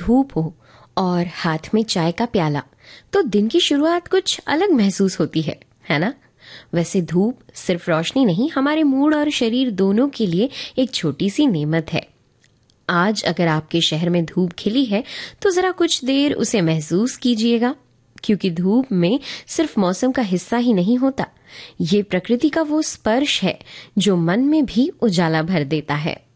धूप हो और हाथ में चाय का प्याला, तो दिन की शुरुआत कुछ अलग महसूस होती है ना? वैसे धूप सिर्फ रोशनी नहीं, हमारे मूड और शरीर दोनों के लिए एक छोटी सी नेमत है। आज अगर आपके शहर में धूप खिली है तो जरा कुछ देर उसे महसूस कीजिएगा, क्योंकि धूप में सिर्फ मौसम का हिस्सा ही नहीं होता, ये प्रकृति का वो स्पर्श है जो मन में भी उजाला भर देता है।